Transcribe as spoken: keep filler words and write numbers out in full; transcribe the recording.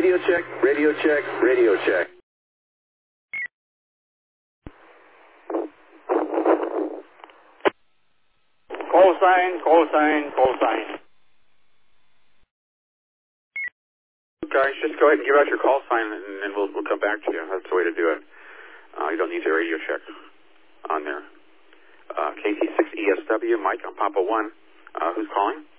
Radio check, radio check, radio check. Call sign, call sign, call sign. Guys, just go ahead and give out your call sign, and, and we'll we'll come back to you. That's the way to do it. Uh, you don't need to radio check on there. Uh, K T six E S W, Mike on Papa one. Uh, who's calling?